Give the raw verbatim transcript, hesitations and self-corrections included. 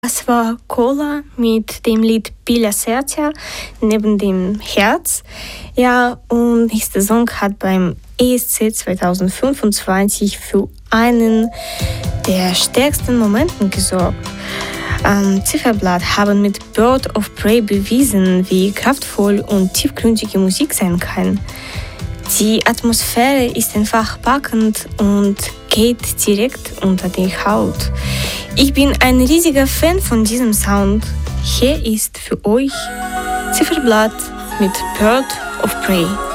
Das war Cola mit dem Lied Biля Serca neben dem Herz. Ja, und nächster Song hat beim E S C zwanzig fünfundzwanzig für einen der stärksten Momenten gesorgt. Ähm, Zifferblatt haben mit Bird of Prey bewiesen, wie kraftvoll und tiefgründige Musik sein kann. Die Atmosphäre ist einfach packend und geht direkt unter die Haut. Ich bin ein riesiger Fan von diesem Sound. Hier ist für euch Zifferblatt mit Bird of Prey.